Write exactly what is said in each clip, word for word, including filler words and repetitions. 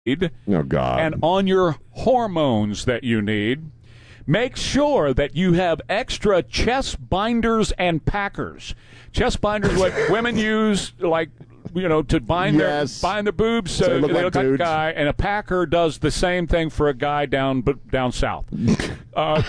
Oh, God. And on your hormones that you need, make sure that you have extra chest binders and packers. Chest binders like women use, like, you know, to bind yes. their bind their boobs so, so they look, they like, look like a dudes. guy, and a packer does the same thing for a guy down but down south. Uh,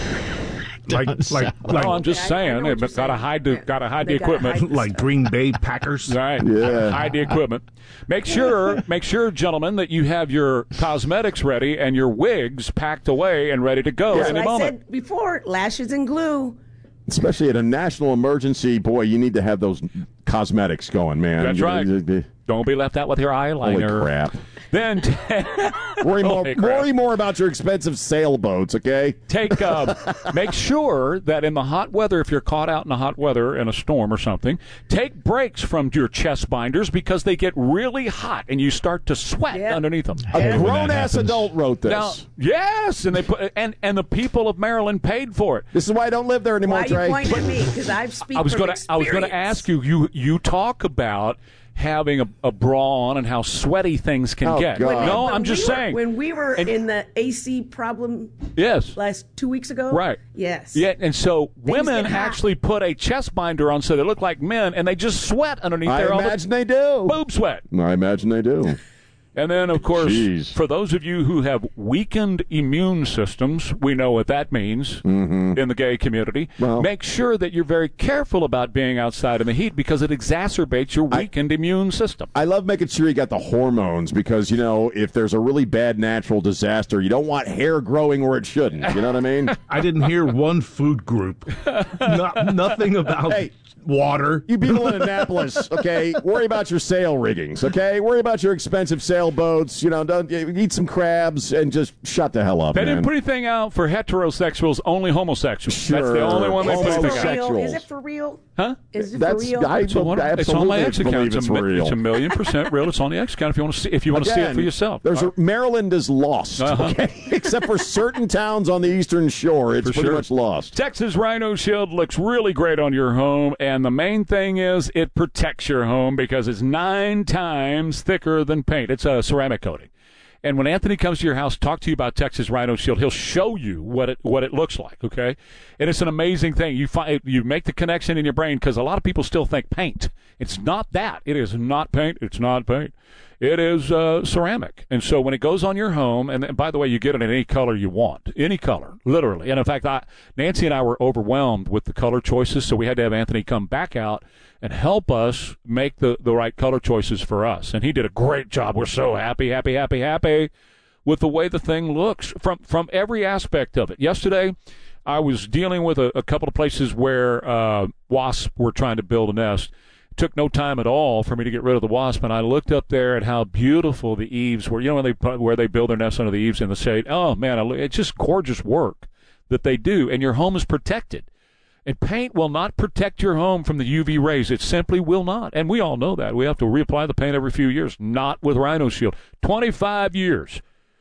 like, like, like, no, I'm just Yeah, I- I saying, know they've what you're got to saying. hide the Yeah. got to hide They the gotta equipment. hide the like Green Bay Packers. Right. Yeah. Hide the equipment. Make sure, make sure, gentlemen, that you have your cosmetics ready and your wigs packed away and ready to go That's any what I moment. said before, lashes and glue. Especially at a national emergency, boy, you need to have those cosmetics going, man. That's You- right. you- you- Don't be left out with your eyeliner. Holy crap. Then t- Worry more, Holy crap. worry more about your expensive sailboats, okay? take uh, make sure that in the hot weather, if you're caught out in the hot weather in a storm or something, take breaks from your chest binders because they get really hot and you start to sweat Yeah. underneath them. A Hey, when that grown-ass happens. adult wrote this. Now, yes, and they put and and the people of Maryland paid for it. This is why I don't live there anymore, Why are you Trey. pointing at me? Because I've speak I was from going to I was going to experience. ask you. You you talk about having a, a bra on and how sweaty things can Oh, get. God. No, When I'm we just were- saying. When we were And- in the A C problem Yes. last two weeks ago. Right. Yes. Yeah, and so women get hot. actually put a chest binder on so they look like men, and they just sweat underneath I there. all imagine the they do. boob sweat. I imagine they do. And then, of course, Jeez. for those of you who have weakened immune systems, we know what that means in the gay community. Well- Make sure that you're very careful about being outside in the heat because it exacerbates your weakened immune system. I love making sure you got the hormones because, you know, if there's a really bad natural disaster, you don't want hair growing where it shouldn't. You know what I mean? I didn't hear one food group. Not, nothing about Hey. water. You people in Annapolis, okay, worry about your sail riggings, okay? Worry about your expensive sailboats. You know, don't eat some crabs and just shut the hell up, They man. didn't put anything out for heterosexuals, only homosexuals. Sure. That's the only one they put Is it anything for out. real? Homosexuals. Is it for real? Huh? Is it That's for real? I, It's on, one- I it's on my absolutely X account. believe It's, it's a, mi- real. it's a million percent real. It's on the X account if you want to see if you want to see it Again, for yourself. There's a, Maryland is lost, Uh-huh. okay? Except for certain towns on the eastern shore, it's For pretty sure. much lost. Texas Rhino Shield looks really great on your home, and the main thing is it protects your home because it's nine times thicker than paint. It's a ceramic coating. And when Anthony comes to your house, talk to you about Texas Rhino Shield, he'll show you what it what it looks like, okay? And it's an amazing thing. You find you make the connection in your brain because a lot of people still think paint. It's not that. It is not paint. It's not paint. It is uh, ceramic. And so when it goes on your home, and, and by the way, you get it in any color you want, any color, literally. And in fact, I, Nancy and I were overwhelmed with the color choices, so we had to have Anthony come back out and help us make the, the right color choices for us. And he did a great job. We're so happy, happy, happy, happy with the way the thing looks from, from every aspect of it. Yesterday, I was dealing with a, a couple of places where uh, wasps were trying to build a nest. It took no time at all for me to get rid of the wasp, and I looked up there at how beautiful the eaves were. You know, when they put- where they build their nests under the eaves in the shade. Oh man, I, look- it's just gorgeous work that they do, and your home is protected. And paint will not protect your home from the U V rays. It simply will not, and we all know that. We have to reapply the paint every few years. Not with Rhino Shield. twenty-five years.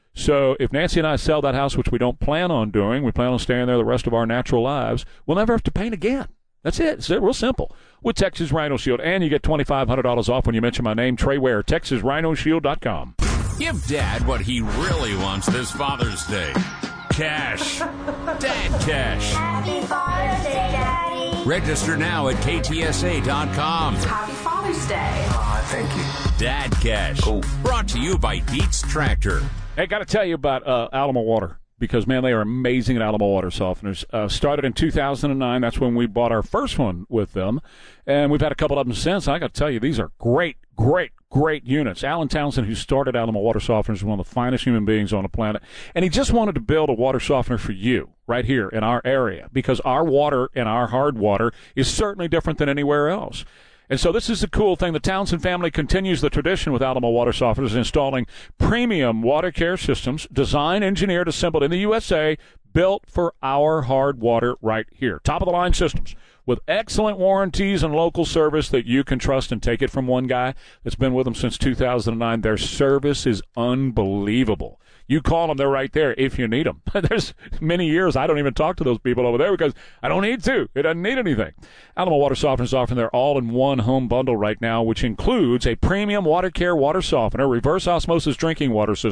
So if Nancy and I sell that house, which we don't plan on doing, we plan on staying there the rest of our natural lives, we'll never have to paint again. That's it. It's real simple. With Texas Rhino Shield. And you get twenty-five hundred dollars off when you mention my name, Trey Ware, Texas Rhino Shield dot com. Give Dad what he really wants this Father's Day. Cash. Dad cash. Happy Father's Day, Daddy. Register now at K T S A dot com. Happy Father's Day. Aw, thank you. Dad cash. Cool. Brought to you by Dietz Tractor. Hey, got to tell you about uh, Alamo Water because, man, they are amazing at Alamo Water Softeners. Uh, started in two thousand nine. That's when we bought our first one with them. And we've had a couple of them since. I got to tell you, these are great, great, great units. Alan Townsend, who started Alamo Water Softeners, is one of the finest human beings on the planet. And he just wanted to build a water softener for you right here in our area because our water and our hard water is certainly different than anywhere else. And so this is the cool thing. The Townsend family continues the tradition with Alamo Water Softeners, installing premium water care systems, designed, engineered, assembled in the U S A, built for our hard water right here. Top-of-the-line systems with excellent warranties and local service that you can trust, and take it from one guy that's been with them since two thousand nine. Their service is unbelievable. You call them, they're right there if you need them. There's many years I don't even talk to those people over there because I don't need to. It doesn't need anything. Alamo Water Softener is offering their all-in-one home bundle right now, which includes a premium water care water softener, reverse osmosis drinking water system,